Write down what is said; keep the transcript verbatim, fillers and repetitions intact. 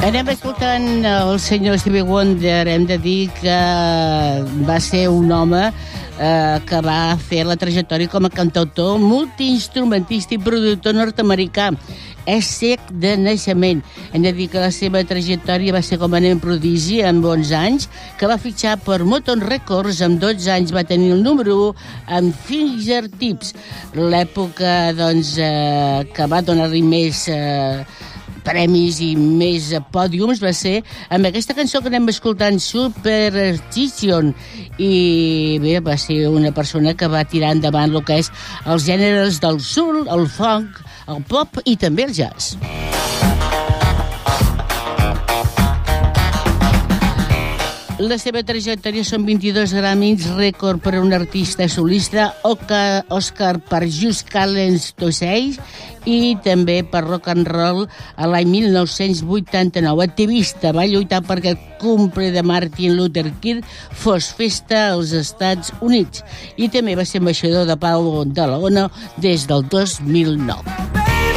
Anem escoltant el senyor Stevie Wonder. Hem de dir que va ser un home eh, que va fer la trajectòria com a cantautor, multiinstrumentista i productor nord-americà. És cec de naixement. Hem de dir que la seva trajectòria va ser com a nen prodigi amb onze anys, que va fitxar per Motown Records. Amb dotze anys va tenir el número u amb Fingertips. L'època doncs, eh, que va donar-li més eh, premis i més pòdiums va ser amb aquesta cançó que anem escoltant, Superstition. I bé, va ser una persona que va tirar endavant el que és els gèneres del soul, el funk, el pop i també el jazz. La seva trajectòria són vint-i-dos Grammys, rècord per a un artista solista, Oscar per Just Cause to Say i també per Rock and Roll a l'any mil nou-cents vuitanta-nou. Activista, va lluitar perquè el cumple de Martin Luther King fos festa als Estats Units i també va ser ambaixador de pau de la ONU des del dos mil nou.